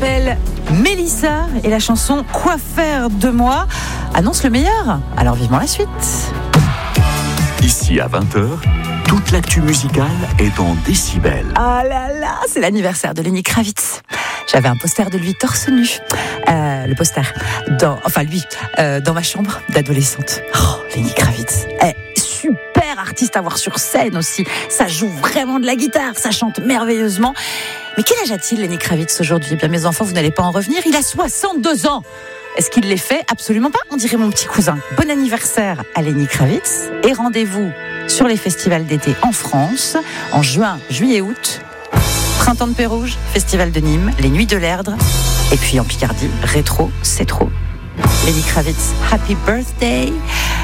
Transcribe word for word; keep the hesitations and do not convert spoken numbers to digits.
s'appelle Mélissa et la chanson Quoi faire de moi annonce le meilleur. Alors vivement la suite. Ici à vingt heures, toute l'actu musicale est dans Décibel. Ah là là, c'est l'anniversaire de Lenny Kravitz. J'avais un poster de lui torse nu. Euh, le poster, dans, enfin lui, euh, dans ma chambre d'adolescente. Oh, Lenny Kravitz. Eh, super artiste à voir sur scène aussi. Ça joue vraiment de la guitare, ça chante merveilleusement. Mais quel âge a-t-il, Lenny Kravitz, aujourd'hui ? Eh bien, mes enfants, vous n'allez pas en revenir. Il a soixante-deux ans. Est-ce qu'il les fait ? Absolument pas. On dirait mon petit cousin. Bon anniversaire à Lenny Kravitz. Et rendez-vous sur les festivals d'été en France, en juin, juillet, août. Printemps de Pérouge, Festival de Nîmes, les Nuits de l'Erdre. Et puis en Picardie, Rétro, c'est trop. Lenny Kravitz, Happy Birthday.